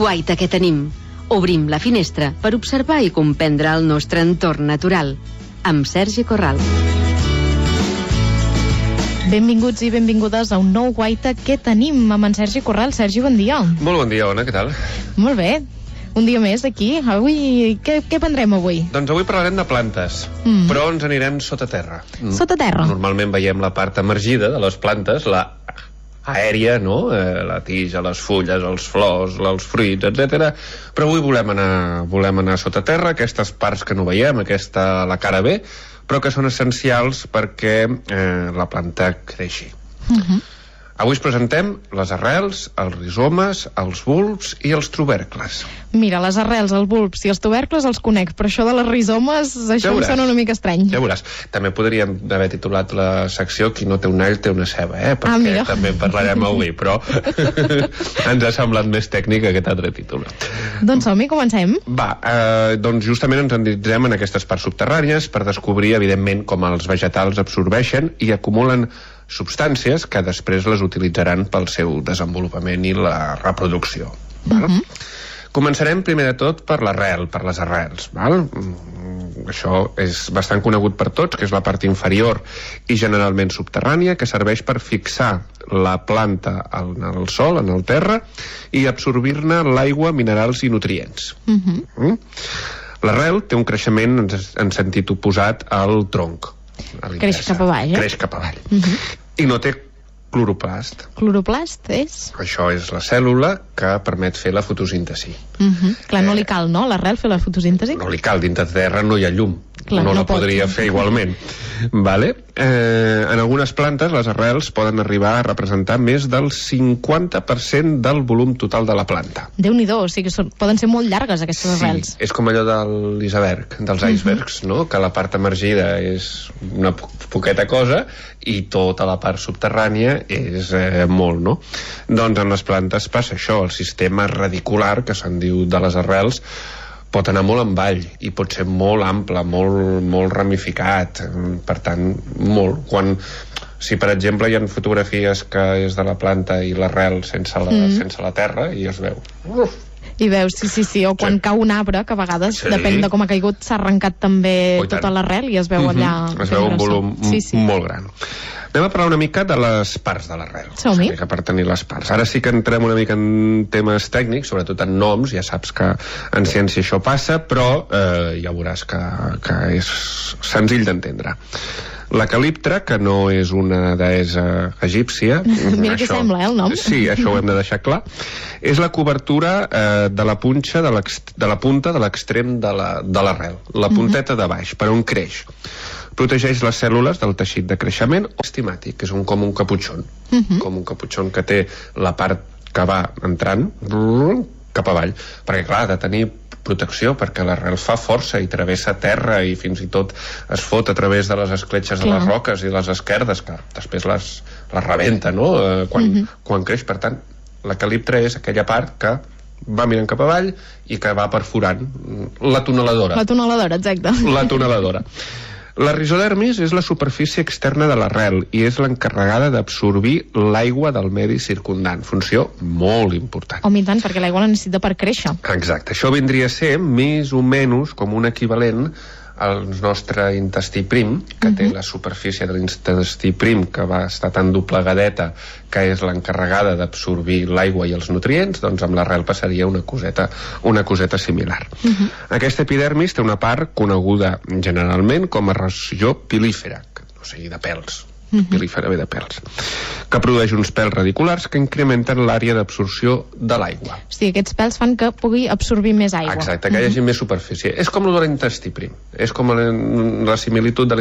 guaita que tenim. Obrim la finestra per observar i comprendre el nostre entorn natural. Amb Sergi Corral. Benvinguts i benvingudes a un nou guaita que tenim amb en Sergi Corral. Sergi, bon dia. Molt bon dia, Ona, què tal? Molt bé. Un dia més aquí. Avui, què prendrem avui? Doncs avui parlarem de plantes, però ens anirem sota terra. Sota terra? Normalment veiem la part emergida de les plantes, la aèria, no? La tija, les fulles, els flors, els fruits, etc. Però avui volem anar sota terra, aquestes parts que no veiem, la cara B, però que són essencials perquè la planta creixi. Avui us presentem les arrels, els rizomes, els bulbs i els tubercles. Mira, les arrels, els bulbs i els tubercles els conec, però això de les rizomes, això em sona una mica estrany. Ja veuràs. També podríem haver titulat la secció Qui no té un all té una ceba, perquè també en parlarem avui, però ens ha semblat més tècnic aquest altre títol. Doncs som-hi, comencem. Doncs justament ens endinsem en aquestes parts subterrànies per descobrir, evidentment, com els vegetals absorbeixen i acumulen substàncies que després les utilitzaran pel seu desenvolupament i la reproducció. Començarem primer de tot per l'arrel, per les arrels. Això és bastant conegut per tots, que és la part inferior i generalment subterrània, que serveix per fixar la planta en el sòl, en el terra, i absorbir-ne l'aigua, minerals i nutrients. L'arrel té un creixement en sentit oposat al tronc. Creix cap avall, Creix cap avall. I no té cloroplast. Cloroplast és? Això és la cèl·lula que permet fer la fotosíntesi. Clar, no li cal, no? L'arrel fer la fotosíntesi? No li cal, dintre de terra no hi ha llum. Clar, no la podria fer igualment. En algunes plantes les arrels poden arribar a representar més del 50% del volum total de la planta. Déu-n'hi-do, o sigui que poden ser molt llargues aquestes arrels. És com allò de l'iceberg, dels icebergs, no? Que la part emergida és una poqueta cosa i tota la part subterrània és molt, no? Doncs en les plantes passa això, el sistema radicular, que se'n diu de les arrels, pot anar molt en vall i pot ser molt ample, molt ramificat, per tant, molt. Si, per exemple, hi ha fotografies que és de la planta i l'arrel sense la terra i es veu. I veus, sí, o quan cau un arbre, que a vegades, depèn de com ha caigut, s'ha arrencat també tota l'arrel i es veu allà... Es veu un volum molt gran. Anem a parlar una mica de les parts de l'arrel. Som-hi. Per tenir les parts. Ara sí que entrem una mica en temes tècnics, sobretot en noms, ja saps que en ciència això passa, però ja veuràs que és senzill d'entendre. L'eucaliptre, que no és una deessa egípcia... Mira què sembla, el nom. Sí, això ho hem de deixar clar. És la cobertura de la punxa de la punta de l'extrem de l'arrel, la punteta de baix, per on creix. Protegeix les cèl·lules del teixit de creixement estimàtic, que és com un caputxon. Com un caputxon que té la part que va entrant cap avall. Perquè, clar, ha de tenir protecció, perquè l'arrel fa força i travessa terra i fins i tot es fot a través de les escletxes de les roques i les esquerdes, que després les rebenta, no? Quan creix. Per tant, l'eucaliptre és aquella part que va mirant cap avall i que va perforant. La tuneladora. La tuneladora, exacte. La tuneladora. La rizodermis és la superfície externa de l'arrel i és l'encarregada d'absorbir l'aigua del medi circundant. Funció molt important. Home, i tant, perquè l'aigua la necessita per créixer. Exacte. Això vindria a ser més o menys com un equivalent al nostre intestí prim, que té la superfície de l'intestí prim que va estar tan doblegadeta, que és l'encarregada d'absorbir l'aigua i els nutrients, doncs amb l'arrel passaria una coseta similar. Aquesta epidermis té una part coneguda generalment com a regió pilífera, o sigui, de pèls. Pilífera ve de pèls, que produeix uns pèls radiculars que incrementen l'àrea d'absorció de l'aigua. O sigui, aquests pèls fan que pugui absorbir més aigua. Exacte, que hi hagi més superfície. És com l'intestí prim. És com la similitud de